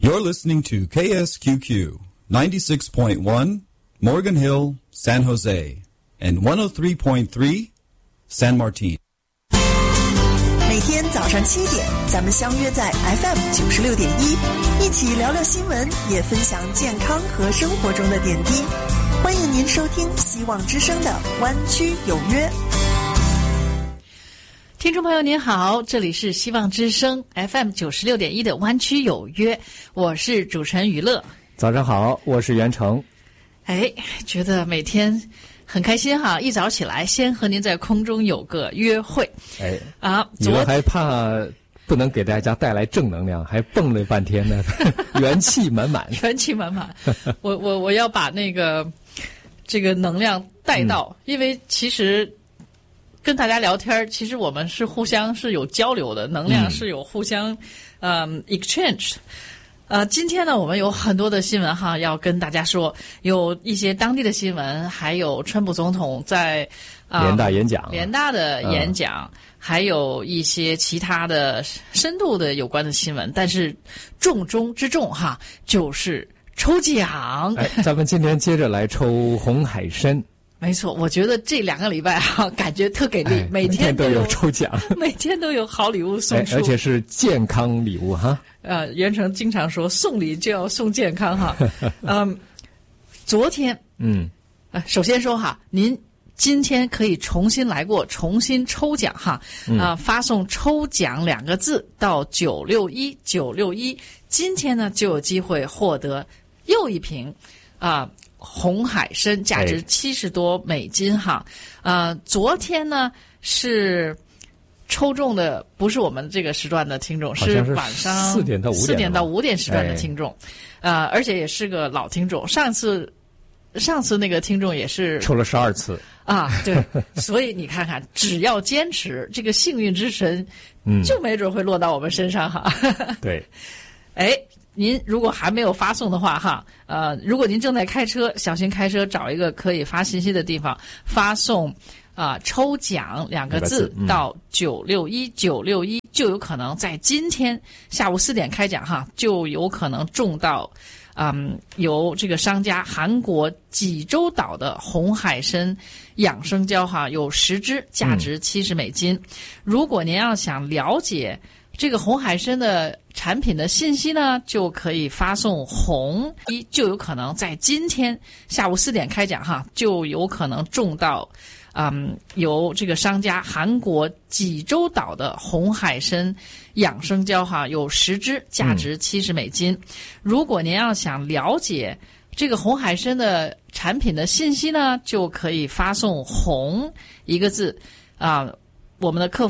You're listening to KSQQ 96.1 Morgan Hill, San Jose, and 103.3 San Martin。 每天早上7点，咱们相约在 FM 96.1，一起聊聊新闻，也分享健康和生活中的点滴。欢迎您收听希望之声的湾区有约。 听众朋友您好，这里是希望之声 FM 96.1的湾区有约，我是主持人于乐。 早上好，我是袁成。 觉得每天很开心哈，一早起来先和您在空中有个约会。 你们还怕不能给大家带来正能量，还蹦了半天呢，元气满满。 元气满满。我要把这个能量带到，因为其实跟大家聊天，其实我们是互相是有交流的，能量是有互相exchange。今天呢，我们有很多的新闻哈，要跟大家说，有一些当地的新闻，还有川普总统在联大的演讲，还有一些其他的深度的有关的新闻。但是重中之重哈，就是抽奖。 咱们今天接着来抽红海参。 没错，我觉得这2个礼拜哈，感觉特给力，每天都有抽奖， 每天都有好礼物送出， 而且是健康礼物哈。 袁成经常说送礼就要送健康哈。昨天首先说哈，您今天可以重新来过，重新抽奖哈。发送抽奖2个字到961，今天呢就有机会获得又一瓶红海参，价值70多美金哈。昨天呢是抽中的不是我们这个时段的听众，是晚上4点到5点时段的听众。而且也是个老听众，上次那个听众也是抽了12次对。所以你看看，只要坚持，这个幸运之神就没准会落到我们身上哈。 对。 您如果还没有发送的话哈，如果您正在开车，小心开车，找一个可以发信息的地方，发送抽奖2个字到961，就有可能在今天下午4点开奖哈，就有可能中到由这个商家韩国济州岛的红海参养生胶哈，有10支，价值70美金。如果您要想了解这个红海参的产品的信息呢，就可以发送红1，就有可能在今天下午4点开奖哈，就有可能中到由这个商家韩国济州岛的红海参养生胶哈，有10支，价值70美金。如果您要想了解这个红海参的产品的信息呢，就可以发送红1个字我们的客服